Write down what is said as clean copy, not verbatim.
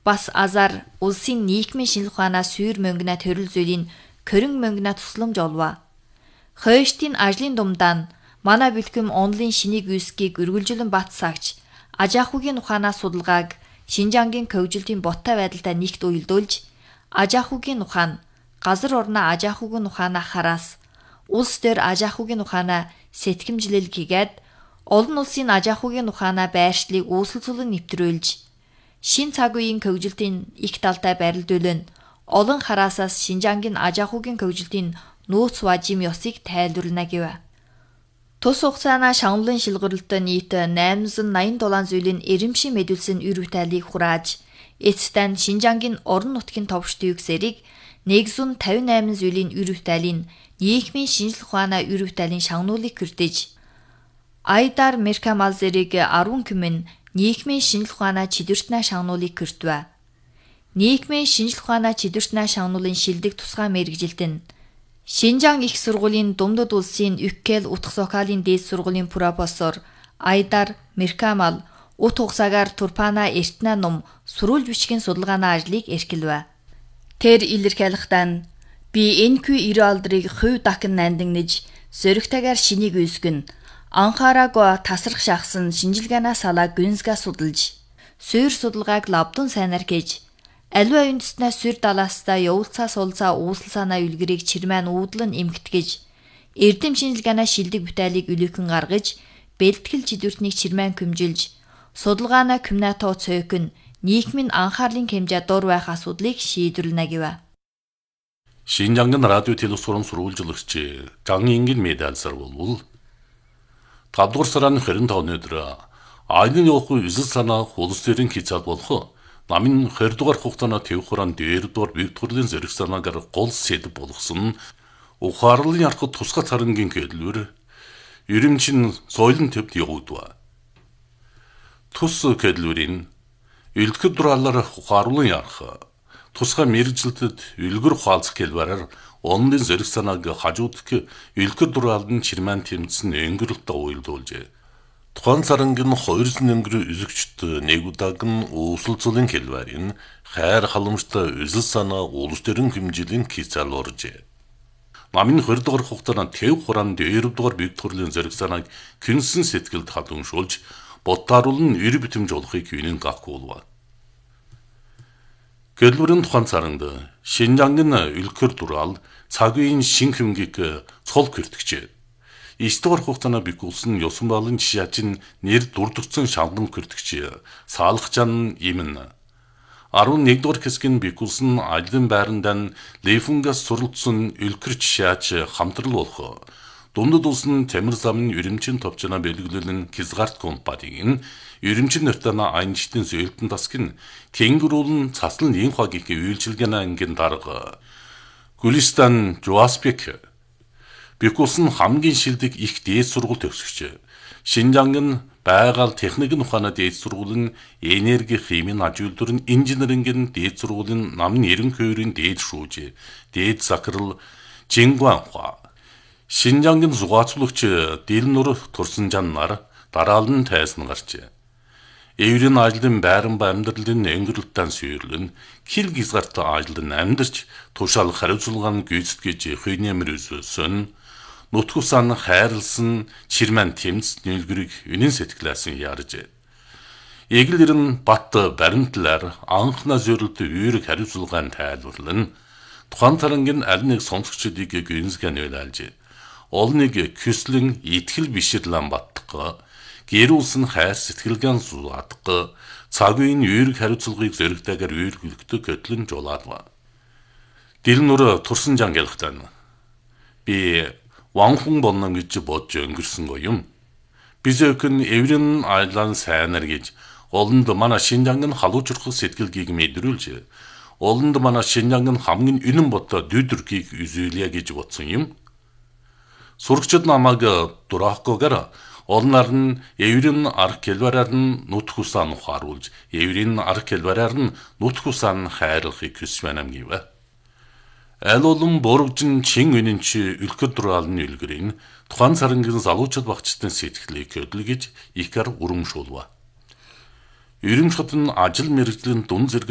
бас азар улсын нийгмийн шинжилгээ ухаанаа сүйр мөнгөнө төрөл зүйлийн көрөн мөнгөнө тусламж олваа. Хойштын ажлын думдаа нь манай бэлтгэм онлын шинийг үсгийг үргэлжлэн батсаагч Ажаахуугийн ухаанаа судалгааг Шинжангийн хөгжилтийн боттой байдалтай нэгт уялдуулж Ажаахуугийн ухаан газар орноо Ажаахуугийн ухаанаа хараас улс дээр Ажаахуугийн ухаанаа сэтгэмжлэл хийгээд олон улсын Ажаахуугийн ухаанаа байршлыг үүсэлцүүлэн нэвтрүүлж шин цаг үеийн хөгжилтийн их талтай барилдуулан олон хараасаас Шинжангийн Ажаахуугийн хөгжилтийн нөөц важим ёсыг тайлбарлана гэв. Тус хугацаанаа шагналын шилгэрэлтөд нийт 887 зүйлийн эрэмшин мэдүүлсэн үр бүтээлийг хурааж, эцэстээ нь Шинжангийн орон нутгийн товчтой югсэрийг 158 зүйлийн үр бүтээлийн нийгмийн шинжилгээ ухаанаа үр бүтээлийн шагнуулыг хүртэж, Айдар Меркамал зэрэг 10 хүмүн нийгмийн шинжилгээ ухаанаа чидвэртнаа шагнуулыг хүртвэ. Нийгмийн шинжилгээ ухаанаа чидвэртнаа шагнуулын шилдэг тусгай мэргэжилт нь Шинжаан их сургуулийн Думдад улсын Ükkel утга зохиолын дээд сургуулийн профессор Айдар Меркамал ут хугацаагаар Турпана Эртнэ ном сурвалж бичгийн судалгааны ажлыг эрхэлвэ. Тэр илэрхийлэхдээ нь би NQ90 алдрыг хувь дахин нандинж зөрөгтэйгээр шинийг үүсгэн анхаараагүй тасрах шахсан шинжилгээнаа салаа гүнзгээ судалж суур судалгааг лабдун сайнаар хийж аливаа үндэснээ сүр далаастаа явуулцаа суулцаа үүсэл санаа үлгэрийг чирмэн уудлан эмгэтгэж эрдэм шинжилгээнаа шилдэг бүтээлийг үлээхэн гаргаж бэлтгэл чидвэртнийг чирмэн көмжилж судалгаанаа комнато цойкн нийгмийн анхаарлын хэмжээ дур байх асуудлыг шийдвэрлэнэ гэв. Шинжангийн радио телевизорын сурвалжлагч Жан Ингин медальсар болвол 5 дугаар сарын 25-ны өдөр айлын явахгүй эсэл санаа улс төрийн хязгаар болох намын 20 дугаар хугацааны төв хураан 2 дугаар бие төрлийн зэрэг санаагаар гол сэдв болгосон ухаарлын ярахад тусгай царангийн хэлбэр ерөнчин соёлын төвд явагдав. Тус хэлбэрийн элдгэр дураалаар ухаарлын ярах тусгай мэргэжилтэд үлгэр хаалцах хэлбэрээр онлын зэрэг санааг хажуудах элдгэр дураалын чирмэн тэмцэн өнгөрөлтөд уялдуулжээ. Тухайн царангийн 200 өнгөр үзэгчд нэг удаагийн uusulцуулын хэлбэрийн хайр халамжтай эсэл санаа улс төрийн хэмжээлийн хязгаар оржээ. Намын 20 дугаар хугацаанд төв хураан 2 дугаар бие төрлийн зэрэг санааг күнсэн сэтгэлд хадгалж бодтааруулн эр битэмж олохыг хийнэн гахгуулва. Гэлбэрийн тухайн царанд Шинжангийн үлгэр дураал цаг үеийн шин хэмгийг цол хүртгчээ. 9 дугаар хугацаанд бигүүлсэн ёсон балын жишээчин нэр дурдгцсан шавдан хүртгч саалхчан имэн 11 дугаар хэсгийн бигүүлсэн ажлын байрандаа лефунгас суралцсан үлгэр жишээч хамтрал болох Думдад улсын Тамир замын ерэмчин товчноо бэлгэлэн Кизгарт компанийн ерэмчин нартана айнштын зөөлтөн тасгын кенгурулын цаслан ийм хагийг үйлчилгэнэ ангийн дарга Гүлистан Жуаспек бигүүлсэн хамгийн шилдэг их дээд сургууль төгсөгч. Шинжангийн байгаль техникийн ухааны дээд сургуулийн энерги химийн аж үйлдвэрийн инженерингийн дээд сургуулийн намын 92-ийн дээд шүүж, дээд захирал Жингванхва. Шинжангийн зугаацлагч Дилнур Турсанжан нар дараалан тайсан гарчээ. Эврийн ажлын байран ба амьдралын өнгөрөлтөнд сүйрлэн Киргизгарт ажлын амьдарч тушаал хариуцлагын гүйцэтгэж хийнэмэр үзүүлсэн нутгусан хайрлсан чирмэн тэмц нийлгэрийг үнэн сэтгэлээсэн ярьжээ. Эглэрэн бат баримтлаар анхна зөрлөлт үүрэг хариуцлагын тайлбарлан тухайн тарангийн аль нэг сонсогчдыг гүнзгэн уйлалж олныг küслэн итгэл биширлэн баттга гэр улсын хайр сэтгэлгэн суадга цаг үеийн үүрэг хариуцлагыг зөрөгтэйгээр үйлчлэгдэх хөтлөн жолаадва. Дилнур Турсанжан гэлхтэн би Ванхун болно гэж бодж өнгөрсөн го юм. Biz өкөн эврэн айлан сайнар гэж олонд манай Шинжангийн халуучрах сэтгэлгийг мэдрүүлж олонд манай Шинжангийн хамгийн үнэн бодтой дүйдэрхийг үзүүлье гэж бодсон юм. Сурагчид намайг дураахгүйгээр олноор нь эврэн арга хэлбэрээр нь нутг усаан ухааруулж эврэн арга хэлбэрээр нь нутг усаан хайрлахыг хүсвэн гэв. Аль олон бургжин чин үнэнч үлгэр дураалны үлгэрийн тухайн царангийн залуучууд багчдын сэтгэлийг хөдөлгөж ихэр урамшуулва. Ерөнхийд нь ажил мэргэжлийн дүн зэрэг